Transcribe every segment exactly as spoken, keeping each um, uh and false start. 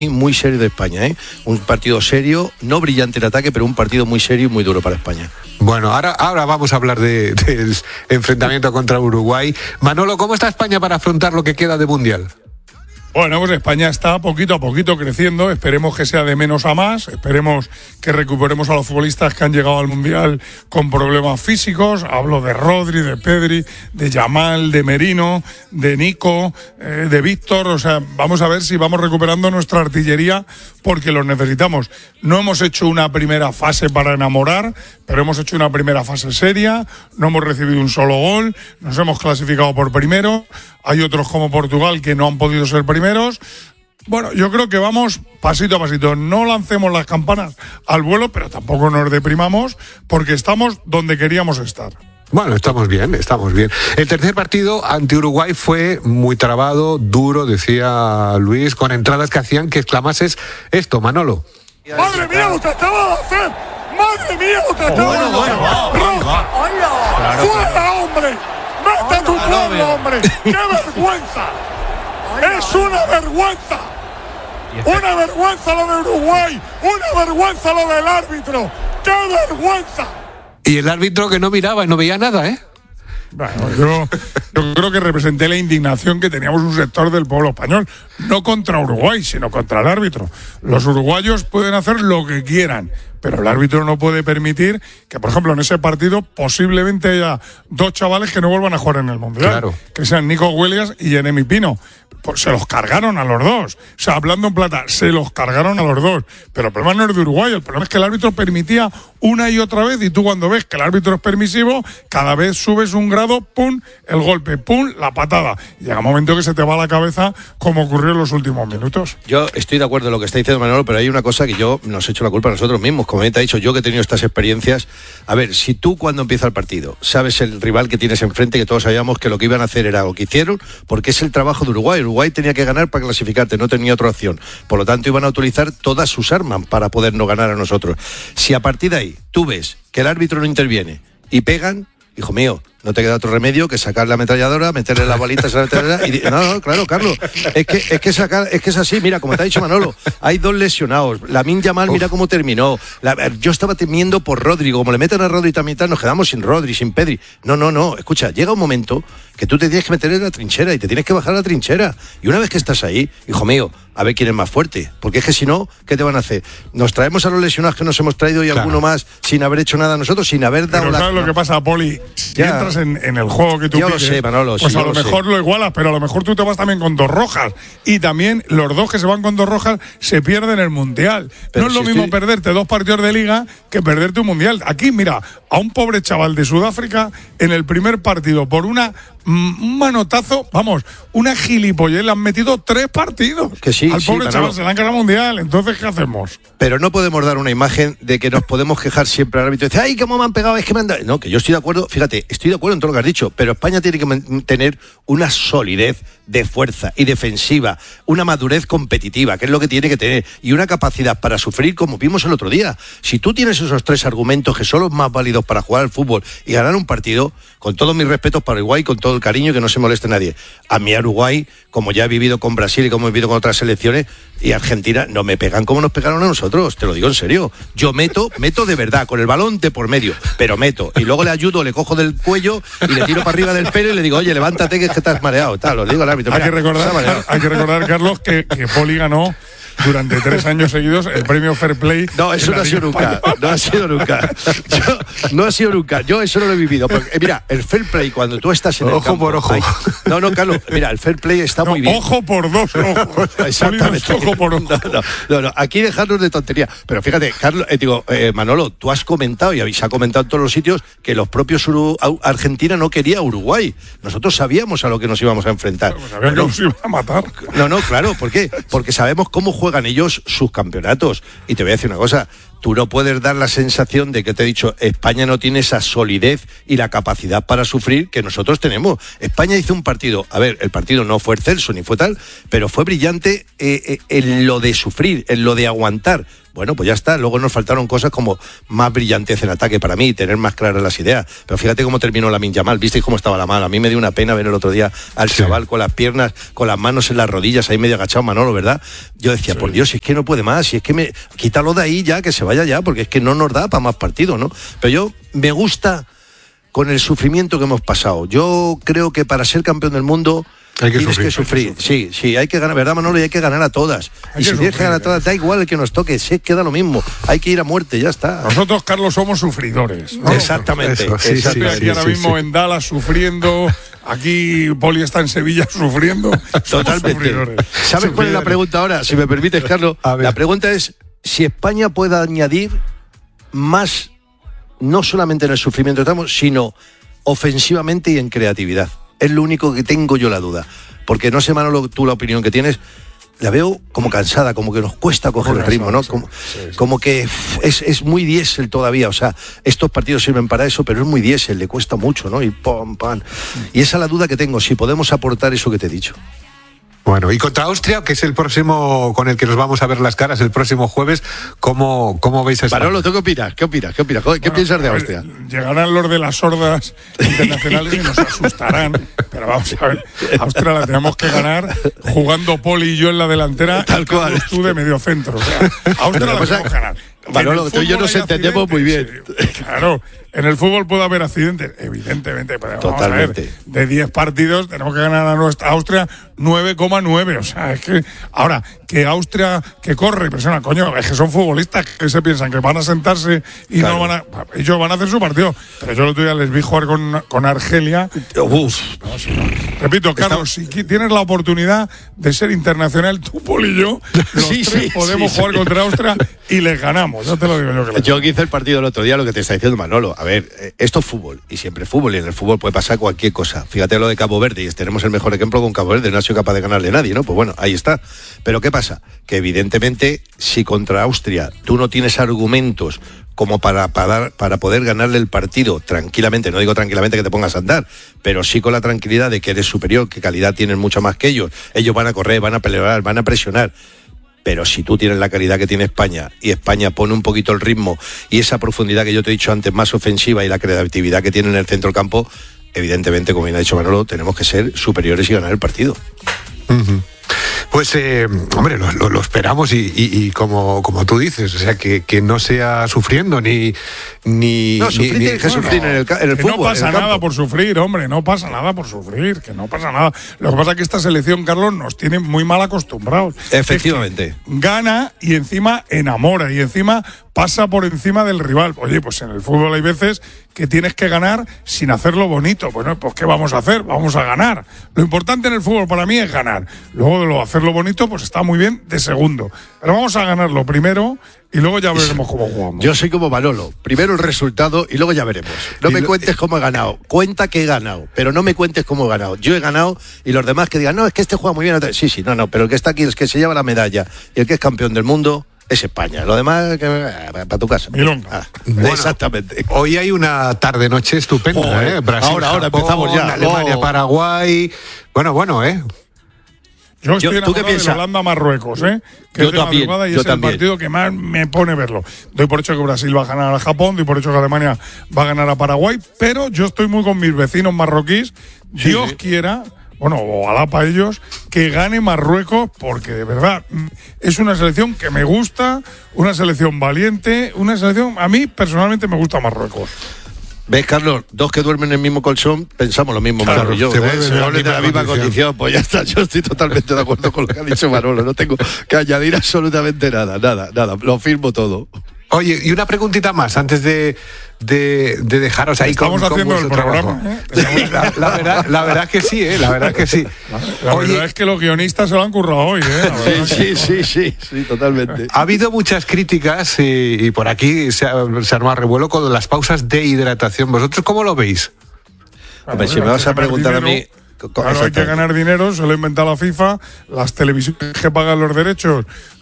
muy serio de España, ¿eh? Un partido serio, no brillante en ataque, pero un partido muy serio y muy duro para España. Bueno, ahora, ahora vamos a hablar de, del enfrentamiento contra Uruguay. Manolo, ¿cómo está España para afrontar lo que queda de Mundial? Bueno, pues España está poquito a poquito creciendo, esperemos que sea de menos a más, esperemos que recuperemos a los futbolistas que han llegado al Mundial con problemas físicos, hablo de Rodri, de Pedri, de Yamal, de Merino, de Nico, eh, de Víctor, o sea, vamos a ver si vamos recuperando nuestra artillería porque los necesitamos. No hemos hecho una primera fase para enamorar, pero hemos hecho una primera fase seria, no hemos recibido un solo gol, nos hemos clasificado por primero, hay otros como Portugal que no han podido ser primeros. Bueno, yo creo que vamos pasito a pasito, no lancemos las campanas al vuelo, pero tampoco nos deprimamos porque estamos donde queríamos estar. Bueno, estamos bien, estamos bien. El tercer partido ante Uruguay fue muy trabado, duro, decía Luis, con entradas que hacían que exclamases esto, Manolo. ¡Madre mía lo que acaba de hacer! ¡Madre mía lo que acaba de hacer! Bueno, bueno, ¡Roja! Claro, ¡Fuera, hombre! ¡Vete a tu pueblo, hombre! ¡Qué vergüenza! ¡Es una vergüenza! ¡Una vergüenza lo de Uruguay! ¡Una vergüenza lo del árbitro! ¡Qué vergüenza! Y el árbitro que no miraba y no veía nada, ¿eh? Bueno, yo, yo creo que representé la indignación que teníamos un sector del pueblo español, no contra Uruguay, sino contra el árbitro. Los uruguayos pueden hacer lo que quieran, pero el árbitro no puede permitir que, por ejemplo, en ese partido posiblemente haya dos chavales que no vuelvan a jugar en el Mundial, claro, que sean Nico Williams y Jeremy Pino. Pues se los cargaron a los dos. O sea, hablando en plata, se los cargaron a los dos. Pero el problema no es de Uruguay, el problema es que el árbitro permitía una y otra vez, y tú cuando ves que el árbitro es permisivo, cada vez subes un grado, pum, el golpe, pum, la patada. Y llega un momento que se te va a la cabeza como ocurrió en los últimos minutos. Yo estoy de acuerdo en lo que está diciendo Manolo, pero hay una cosa que yo nos he hecho la culpa a nosotros mismos. Como te he dicho, yo que he tenido estas experiencias, a ver, si tú cuando empieza el partido sabes el rival que tienes enfrente, que todos sabíamos que lo que iban a hacer era lo que hicieron, porque es el trabajo de Uruguay. Uruguay tenía que ganar para clasificarte, no tenía otra opción. Por lo tanto, iban a utilizar todas sus armas para podernos ganar a nosotros. Si a partir de ahí tú ves que el árbitro no interviene y pegan, hijo mío, no te queda otro remedio que sacar la ametralladora, meterle la bolita a la ametralladora y... No, no, claro, Carlos, es que es que sacar, es que es así, mira, como te ha dicho Manolo, hay dos lesionados, Lamine Yamal, mira cómo terminó, la, yo estaba temiendo por Rodri, como le meten a Rodri también, nos quedamos sin Rodri, sin Pedri, no, no, no, escucha, llega un momento que tú te tienes que meter en la trinchera y te tienes que bajar a la trinchera, y una vez que estás ahí, hijo mío, a ver quién es más fuerte, porque es que si no, ¿qué te van a hacer? Nos traemos a los lesionados que nos hemos traído y claro, alguno más sin haber hecho nada nosotros, sin haber dado pero la... ¿sabes lo que pasa, Poli? Si entras en, en el juego que tú yo pides, lo sé, Manolo, pues sí, a lo, lo mejor sé. lo igualas, pero a lo mejor tú te vas también con dos rojas, y también los dos que se van con dos rojas se pierden el Mundial. Pero no es si lo mismo estoy... perderte dos partidos de liga que perderte un Mundial. Aquí, mira, a un pobre chaval de Sudáfrica en el primer partido por una un manotazo, vamos, una gilipollez, le han metido tres partidos. Que sí, al pobre sí, chaval se le han ganado Mundial, entonces ¿qué hacemos? Pero no podemos dar una imagen de que nos podemos quejar siempre al árbitro y decir, ay, cómo me han pegado, es que me han dado... No, que yo estoy de acuerdo, fíjate, estoy de acuerdo en todo lo que has dicho, pero España tiene que tener una solidez de fuerza y defensiva, una madurez competitiva, que es lo que tiene que tener, y una capacidad para sufrir, como vimos el otro día. Si tú tienes esos tres argumentos que son los más válidos para jugar al fútbol y ganar un partido, con todos mis respetos para Uruguay, con todo el cariño, que no se moleste nadie. A mí a Uruguay, como ya he vivido con Brasil y como he vivido con otras selecciones, y Argentina, no me pegan como nos pegaron a nosotros, te lo digo en serio. Yo meto, meto de verdad, con el balón de por medio, pero meto. Y luego le ayudo, le cojo del cuello y le tiro para arriba del pelo y le digo, oye, levántate que es que estás mareado. Tal, lo digo al árbitro. Hay que recordar, hay que recordar, Carlos, que, que Poli ganó durante tres años seguidos el premio Fair Play. No, eso no ha sido nunca. Española. No ha sido nunca. Yo, no ha sido nunca. Yo eso no lo he vivido. Porque, mira, el Fair Play, cuando tú estás en el ojo campo, por ojo. hay, no, no, Carlos, mira, el Fair Play está no, muy bien. Ojo por dos ojos. Exactamente. Ojo por ojo. No, no, no, no, aquí dejarnos de tontería. Pero fíjate, Carlos, eh, digo, eh, Manolo, tú has comentado y habéis comentado en todos los sitios que los propios Uru- Argentina no quería a Uruguay. Nosotros sabíamos a lo que nos íbamos a enfrentar. Pues sabían que nos iban a matar. No, no, claro, ¿por qué? Porque sabemos cómo juegan ellos sus campeonatos. Y te voy a decir una cosa, tú no puedes dar la sensación de que te he dicho, España no tiene esa solidez y la capacidad para sufrir que nosotros tenemos. España hizo un partido, a ver, el partido no fue excelso ni fue tal, pero fue brillante eh, eh, en lo de sufrir, en lo de aguantar. Bueno, pues ya está. Luego nos faltaron cosas como más brillantez en ataque para mí, tener más claras las ideas. Pero fíjate cómo terminó Lamine Yamal. ¿Visteis cómo estaba la mala? A mí me dio una pena ver el otro día al sí. chaval con las piernas, con las manos en las rodillas, ahí medio agachado, Manolo, ¿verdad? Yo decía, sí. por Dios, si es que no puede más, si es que me... quítalo de ahí ya, que se vaya ya, porque es que no nos da para más partidos, ¿no? Pero yo me gusta con el sufrimiento que hemos pasado. Yo creo que para ser campeón del mundo... Hay que tienes sufrir, que sufrir. Hay que sufrir, sí, sí, hay que ganar, ¿verdad, Manolo? Y hay que ganar a todas. Hay y si sufrir, tienes que ganar a todas, da igual el que nos toque, si es que da lo mismo. Hay que ir a muerte, ya está. Nosotros, Carlos, somos sufridores, ¿no? Exactamente. Eso, sí, Estoy sí, aquí sí, ahora sí, mismo sí. en Dallas sufriendo, aquí Poli está en Sevilla sufriendo. Totalmente. ¿Sabes cuál es la pregunta ahora? Si me permites, Carlos. La pregunta es si España puede añadir más, no solamente en el sufrimiento que estamos, sino ofensivamente y en creatividad. Es lo único que tengo yo la duda. Porque no sé, Manolo, tú la opinión que tienes, la veo como cansada, como que nos cuesta coger el ritmo, ¿no? Como, sí, sí. como que es, es muy diésel todavía. O sea, estos partidos sirven para eso, pero es muy diésel, le cuesta mucho, ¿no? Y pam, pam. Y esa es la duda que tengo, si podemos aportar eso que te he dicho. Bueno, y contra Austria, que es el próximo con el que nos vamos a ver las caras el próximo jueves, ¿cómo, cómo veis a España? Manolo, ¿tú qué opinas? ¿Qué opinas? ¿Qué opinas? ¿Qué bueno, piensas de Austria? Ver, llegarán los de las sordas internacionales y nos asustarán, pero vamos a ver, Austria la tenemos que ganar jugando Poli y yo en la delantera, tal cual, tú de medio centro. O sea, Austria la tenemos que ganar. Manolo, tú y yo nos entendemos muy bien. Claro, en el fútbol puede haber accidentes, evidentemente, pero totalmente. Vamos a ver, de diez partidos tenemos que ganar a nuestra Austria nueve coma nueve, o sea, es que ahora que Austria que corre y presiona, coño, es que son futbolistas que se piensan que van a sentarse y claro. no van a, ellos van a hacer su partido, pero yo el otro día les vi jugar con, con Argelia. Uf. No, si no. Repito, Carlos, Está... si tienes la oportunidad de ser internacional, tú, Pol y yo, los sí, tres sí, podemos sí, jugar sí. contra Austria y les ganamos. No te lo digo yo. Que yo que hice el partido el otro día, lo que te está diciendo Manolo, a ver, eh, esto es fútbol, y siempre fútbol, y en el fútbol puede pasar cualquier cosa. Fíjate lo de Cabo Verde, y tenemos el mejor ejemplo con Cabo Verde, no ha sido capaz de ganarle a nadie, ¿no? Pues bueno, ahí está. Pero ¿qué pasa? Que evidentemente, si contra Austria tú no tienes argumentos como para, para, para poder ganarle el partido tranquilamente, no digo tranquilamente que te pongas a andar, pero sí con la tranquilidad de que eres superior, que calidad tienen mucho más que ellos, ellos van a correr, van a pelear, van a presionar. Pero si tú tienes la calidad que tiene España y España pone un poquito el ritmo y esa profundidad que yo te he dicho antes, más ofensiva, y la creatividad que tiene en el centro del campo, evidentemente, como bien ha dicho Manolo, tenemos que ser superiores y ganar el partido. Uh-huh. Pues, eh, hombre, lo, lo, lo esperamos y, y, y como, como tú dices, o sea, que, que no sea sufriendo ni... ni no, sufrir ni, ni, que sufrir en el, en el que fútbol. No pasa en el nada por sufrir, hombre, no pasa nada por sufrir, que no pasa nada. Lo que pasa es que esta selección, Carlos, nos tiene muy mal acostumbrados. Efectivamente. Es que gana y encima enamora y encima pasa por encima del rival. Oye, pues en el fútbol hay veces que tienes que ganar sin hacerlo bonito. Bueno, pues ¿qué vamos a hacer? Vamos a ganar. Lo importante en el fútbol para mí es ganar. Luego de lo hacerlo bonito, pues está muy bien de segundo. Pero vamos a ganarlo primero y luego ya veremos cómo jugamos. Yo soy como Manolo. Primero el resultado y luego ya veremos. No me cuentes cómo he ganado. Cuenta que he ganado, pero no me cuentes cómo he ganado. Yo he ganado y los demás que digan, no, es que este juega muy bien. Sí, sí, no, no, pero el que está aquí es que se lleva la medalla y el que es campeón del mundo es España. Lo demás, que, para tu casa. Ah, bueno, exactamente. Hoy hay una tarde-noche estupenda, oh, ¿eh? Brasil, ahora, ahora Japón, empezamos ya. Alemania, oh. Paraguay. Bueno, bueno, ¿eh? Yo estoy enamorado de Holanda-Marruecos, ¿eh? Que yo es de también, madrugada y yo es también. el partido que más me pone verlo. Doy por hecho que Brasil va a ganar a Japón, doy por hecho que Alemania va a ganar a Paraguay, pero yo estoy muy con mis vecinos marroquíes. Sí, Dios sí. quiera, bueno, ojalá para ellos, que gane Marruecos, porque de verdad es una selección que me gusta, una selección valiente, una selección, a mí personalmente me gusta Marruecos. ¿Ves, Carlos? Dos que duermen en el mismo colchón, pensamos lo mismo, claro, Manolo y yo. Se ¿eh? Se hablen de la misma condición. condición, pues ya está. Yo estoy totalmente de acuerdo con lo que ha dicho Manolo. No tengo que añadir absolutamente nada, nada, nada. Lo firmo todo. Oye, y una preguntita más antes de, de, de dejaros ahí Estamos con, con haciendo el trabajo. programa. ¿eh? La, la, verdad, la verdad que sí, ¿eh? La verdad que sí. La Oye, verdad es que los guionistas se lo han currado hoy, ¿eh? Sí, sí, sí, sí, sí, totalmente. Ha habido muchas críticas y, y por aquí se, ha, se arma revuelo con las pausas de hidratación. ¿Vosotros cómo lo veis? A ver, si me vas a preguntar a mí... Claro, hay que ganar dinero, se lo ha inventado la FIFA, las televisiones que pagan los derechos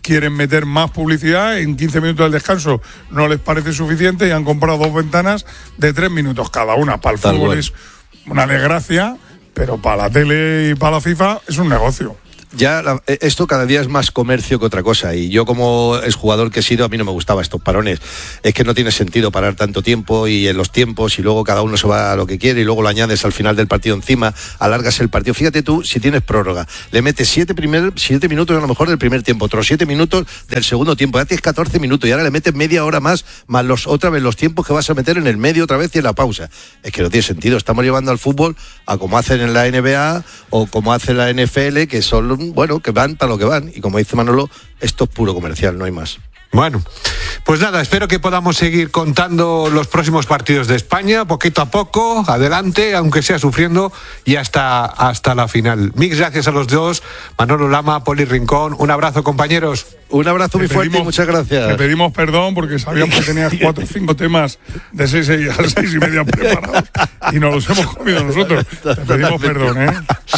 quieren meter más publicidad, en quince minutos del descanso no les parece suficiente y han comprado dos ventanas de tres minutos cada una. Para el Tal fútbol cual. es una desgracia, pero para la tele y para la FIFA es un negocio. Ya la, esto cada día es más comercio que otra cosa, y yo como exjugador que he sido, a mí no me gustaba estos parones. Es que no tiene sentido parar tanto tiempo y en los tiempos, y luego cada uno se va a lo que quiere y luego lo añades al final del partido encima, alargas el partido. Fíjate tú, si tienes prórroga, le metes siete, primer, siete minutos a lo mejor del primer tiempo, otros siete minutos del segundo tiempo, ya tienes catorce minutos y ahora le metes media hora más, más los otra vez los tiempos que vas a meter en el medio otra vez y en la pausa. Es que no tiene sentido. Estamos llevando al fútbol a como hacen en la N B A o como hace la N F L, que son, bueno, que van para lo que van, y como dice Manolo, esto es puro comercial, no hay más. Bueno, pues nada, espero que podamos seguir contando los próximos partidos de España, poquito a poco, adelante, aunque sea sufriendo, y hasta, hasta la final. Mil gracias a los dos, Manolo Lama, Poli Rincón, un abrazo, compañeros. Un abrazo muy fuerte y muchas gracias. Te pedimos perdón porque sabíamos que tenías cuatro o cinco temas de seis a seis y media preparados y nos los hemos comido nosotros. Te pedimos perdón, ¿eh?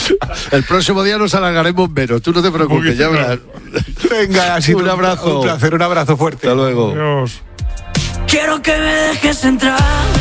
El próximo día nos alargaremos menos, tú no te preocupes, ya verás. Venga, ha sido un abrazo. Un placer, un abrazo fuerte. Hasta luego. Adiós. Quiero que me dejes entrar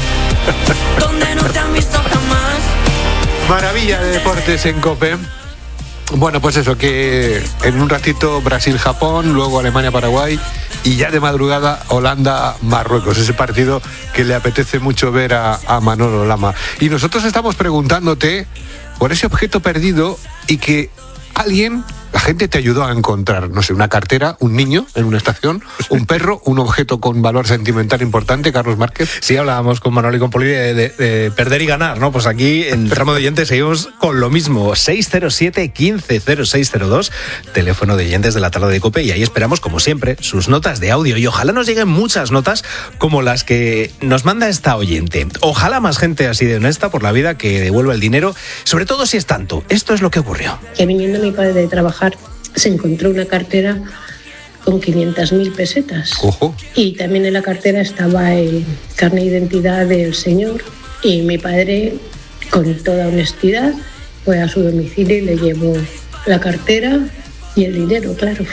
donde no te han visto jamás. Maravilla de deportes en COPE. Bueno, pues eso, que en un ratito Brasil-Japón, luego Alemania-Paraguay y ya de madrugada Holanda-Marruecos, ese partido que le apetece mucho ver a, a Manolo Lama. Y nosotros estamos preguntándote por ese objeto perdido y que alguien, la gente te ayudó a encontrar, no sé, una cartera, un niño en una estación, un perro, un objeto con valor sentimental importante, Carlos Márquez. Sí, hablábamos con Manolo y con Poli de, de, de perder y ganar, ¿no? Pues aquí en Tramo de Oyentes seguimos con lo mismo. seis cero siete, quince cero seis cero dos, teléfono de oyentes de la tarde de COPE, y ahí esperamos, como siempre, sus notas de audio. Y ojalá nos lleguen muchas notas como las que nos manda esta oyente. Ojalá más gente así de honesta por la vida que devuelva el dinero, sobre todo si es tanto. Esto es lo que ocurrió. Que viniendo mi padre de trabajar se encontró una cartera con quinientas mil pesetas. Ojo. Y también en la cartera estaba el carnet de identidad del señor, y mi padre, con toda honestidad, fue a su domicilio y le llevó la cartera y el dinero, claro.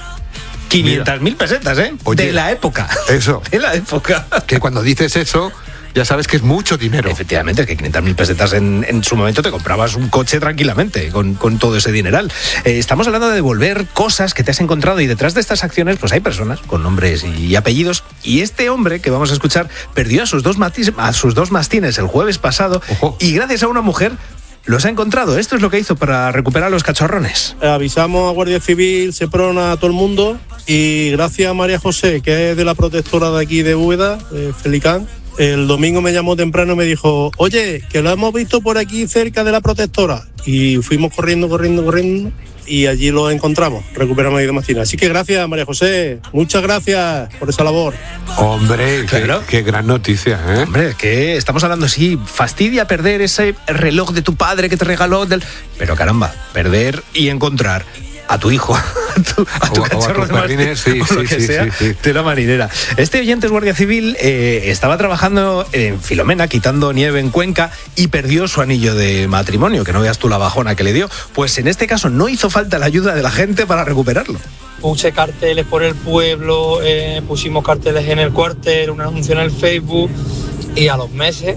quinientas mil pesetas, ¿eh? Oye, de la época. Eso. De la época. Que cuando dices eso, ya sabes que es mucho dinero. Efectivamente, que quinientas mil pesetas en, en su momento te comprabas un coche tranquilamente con, con todo ese dineral. Eh, estamos hablando de devolver cosas que te has encontrado, y detrás de estas acciones pues hay personas con nombres y apellidos, y este hombre que vamos a escuchar perdió a sus dos, matiz, a sus dos mastines el jueves pasado. Ojo. Y gracias a una mujer los ha encontrado. Esto es lo que hizo para recuperar los cachorrones. Avisamos a Guardia Civil, Seprona, a todo el mundo, y gracias a María José, que es de la protectora de aquí de Úbeda, de Felicán. El domingo me llamó temprano y me dijo: oye, que lo hemos visto por aquí cerca de la protectora. Y fuimos corriendo, corriendo, corriendo, y allí lo encontramos, recuperamos ahí de Mastina. Así que gracias, María José, muchas gracias por esa labor. Hombre, claro. qué, qué gran noticia, ¿eh? Hombre, que estamos hablando, sí, fastidia perder ese reloj de tu padre que te regaló, del... pero caramba, perder y encontrar a tu hijo, a tu, a tu o, cachorro o a de perrines, sí, o lo sí, que sí, sea, sí, sí. de la marinera. Este oyente es guardia civil, eh, estaba trabajando en Filomena, quitando nieve en Cuenca, y perdió su anillo de matrimonio, que no veas tú la bajona que le dio. Pues en este caso no hizo falta la ayuda de la gente para recuperarlo. Puse carteles por el pueblo, eh, pusimos carteles en el cuartel, un anuncio en el Facebook, y a los meses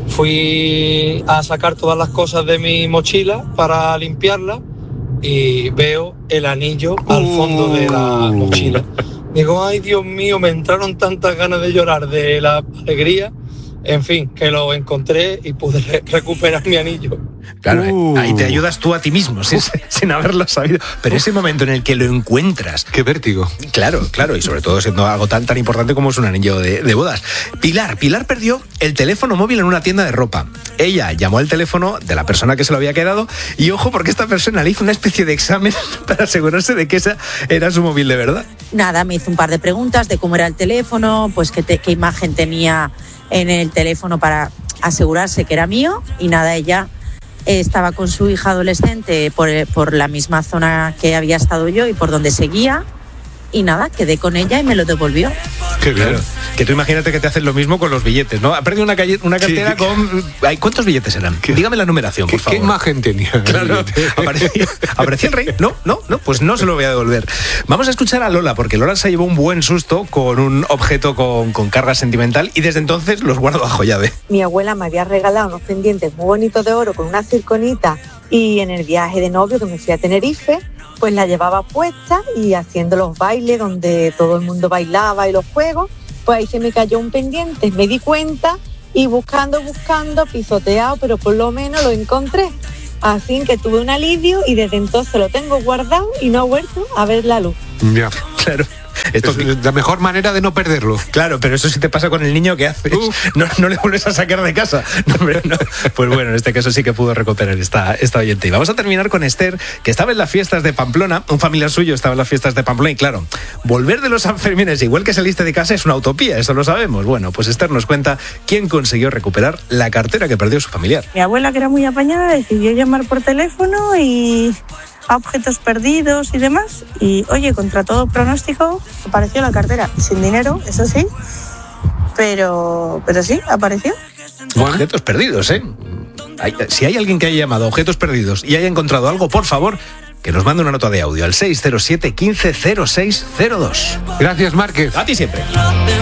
fui a sacar todas las cosas de mi mochila para limpiarla, y veo el anillo al fondo de la mochila. Digo, ay Dios mío, me entraron tantas ganas de llorar de la alegría. En fin, que lo encontré y pude re- recuperar mi anillo. Claro, Uh. ahí te ayudas tú a ti mismo, sin, sin haberlo sabido. Pero ese momento en el que lo encuentras... Qué vértigo. Claro, claro, y sobre todo siendo algo tan, tan importante como es un anillo de, de bodas. Pilar, Pilar perdió el teléfono móvil en una tienda de ropa. Ella llamó al teléfono de la persona que se lo había quedado, y ojo, porque esta persona le hizo una especie de examen para asegurarse de que esa era su móvil de verdad. Nada, me hizo un par de preguntas de cómo era el teléfono, pues qué, te, qué imagen tenía en el teléfono para asegurarse que era mío, y nada, ella eh, estaba con su hija adolescente por, por la misma zona que había estado yo y por donde seguía, y nada, quedé con ella y me lo devolvió. Qué bien. Claro. Que tú imagínate que te hacen lo mismo con los billetes, ¿no? Ha perdido una, calle, una cartera Sí. con... Ay, ¿cuántos billetes eran? ¿Qué? Dígame la numeración, por ¿Qué, favor. ¿Qué imagen tenía? Claro, aparecía, aparecía el rey. No, no, no, pues no se lo voy a devolver. Vamos a escuchar a Lola, porque Lola se llevó un buen susto con un objeto con, con carga sentimental y desde entonces los guardo bajo llave. Mi abuela me había regalado unos pendientes muy bonitos de oro con una circonita y en el viaje de novio que me fui a Tenerife, pues la llevaba puesta y haciendo los bailes donde todo el mundo bailaba y los juegos, pues ahí se me cayó un pendiente, me di cuenta y buscando, buscando, pisoteado, pero por lo menos lo encontré. Así que tuve un alivio y desde entonces lo tengo guardado y no ha vuelto a ver la luz. Ya. Claro. Esto Es la mejor manera de no perderlo. Claro, pero eso sí te pasa con el niño, ¿qué haces? No, no le vuelves a sacar de casa. No, pero no. Pues bueno, en este caso sí que pudo recuperar esta, esta oyente. Y vamos a terminar con Esther, que estaba en las fiestas de Pamplona, un familiar suyo estaba en las fiestas de Pamplona, y claro, volver de los Sanfermines igual que saliste de casa es una utopía, eso lo sabemos. Bueno, pues Esther nos cuenta quién consiguió recuperar la cartera que perdió su familiar. Mi abuela, que era muy apañada, decidió llamar por teléfono y a objetos perdidos y demás. Y oye, contra todo pronóstico, apareció la cartera. Sin dinero, eso sí, pero, pero sí, apareció. Objetos perdidos, ¿eh? Hay- si hay alguien que haya llamado a objetos perdidos y haya encontrado algo, por favor, que nos mande una nota de audio al seis cero siete, quince, cero seis cero dos. Gracias, Márquez. A ti siempre.